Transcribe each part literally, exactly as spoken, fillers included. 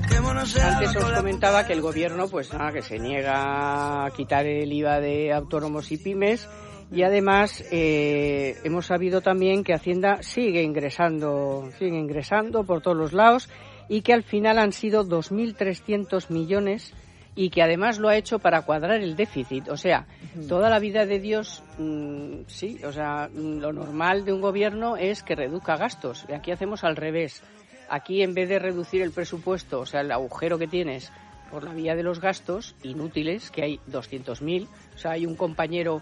Antes os comentaba que el gobierno, pues nada, que se niega a quitar el I V A de autónomos y pymes, y además eh, hemos sabido también que Hacienda sigue ingresando, sigue ingresando por todos los lados, y que al final han sido dos mil trescientos millones, y que además lo ha hecho para cuadrar el déficit. O sea, toda la vida de Dios, mmm, sí, o sea, lo normal de un gobierno es que reduzca gastos, y aquí hacemos al revés. Aquí, en vez de reducir el presupuesto, o sea, el agujero que tienes por la vía de los gastos inútiles, que hay doscientos mil, o sea, hay un compañero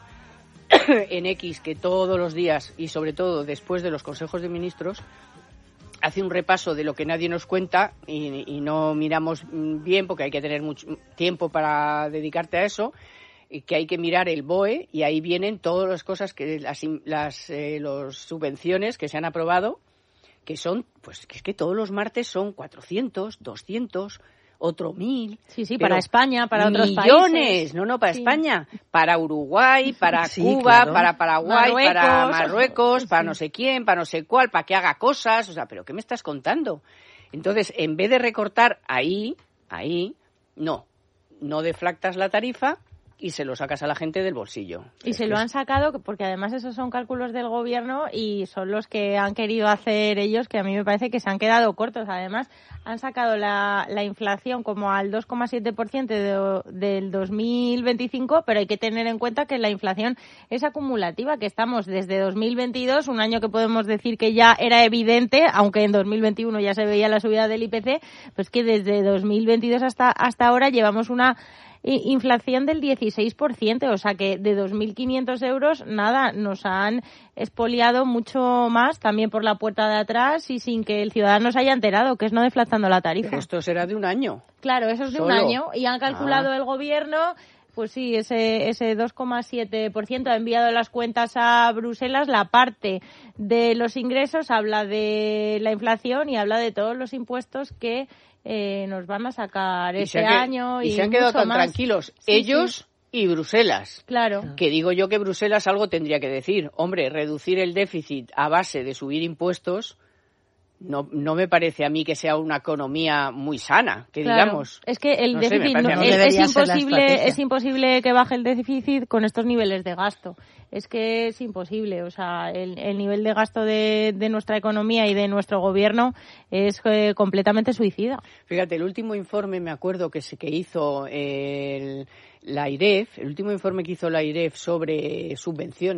en X que todos los días, y sobre todo después de los consejos de ministros, hace un repaso de lo que nadie nos cuenta y, y no miramos bien, porque hay que tener mucho tiempo para dedicarte a eso, y que hay que mirar el B O E, y ahí vienen todas las cosas, que las, las eh, los subvenciones que se han aprobado, que son, pues que es que todos los martes son cuatrocientos, doscientos, otro mil. Sí, sí, para España, para otros países. Millones, no, no, para sí. España, para Uruguay, para sí, Cuba, claro. para Paraguay, Marruecos, para Marruecos, sí. para no sé quién, para no sé cuál, para que haga cosas, o sea, ¿pero qué me estás contando? Entonces, en vez de recortar ahí, ahí, no, no deflactas la tarifa y se lo sacas a la gente del bolsillo. Y es se lo han sacado, porque además esos son cálculos del gobierno y son los que han querido hacer ellos, que a mí me parece que se han quedado cortos. Además, han sacado la, la inflación como al dos coma siete por ciento de, del dos mil veinticinco, pero hay que tener en cuenta que la inflación es acumulativa, que estamos desde dos mil veintidós, un año que podemos decir que ya era evidente, aunque en dos mil veintiuno ya se veía la subida del I P C, pues que desde dos mil veintidós hasta, hasta ahora llevamos una inflación del dieciséis por ciento, o sea que de dos mil quinientos euros, nada, nos han expoliado mucho más, también por la puerta de atrás y sin que el ciudadano se haya enterado, que es no deflactando la tarifa. Pero esto será de un año. Claro, eso es de Solo. un año, y han calculado ah. el gobierno, pues sí, ese, ese dos coma siete por ciento ha enviado las cuentas a Bruselas. La parte de los ingresos habla de la inflación y habla de todos los impuestos que Eh, nos van a sacar este que, año y, y se han quedado tan más. tranquilos sí, ellos sí. y Bruselas. Claro. Que digo yo que Bruselas algo tendría que decir. Hombre, reducir el déficit a base de subir impuestos no no me parece a mí que sea una economía muy sana, que claro. digamos. Es que el no déficit sé, no, es, es imposible es imposible que baje el déficit con estos niveles de gasto. Es que es imposible, o sea, el, el nivel de gasto de, de nuestra economía y de nuestro gobierno es eh, completamente suicida. Fíjate, el último informe, me acuerdo que se que hizo el, la I R E F, el último informe que hizo la I R E F sobre subvenciones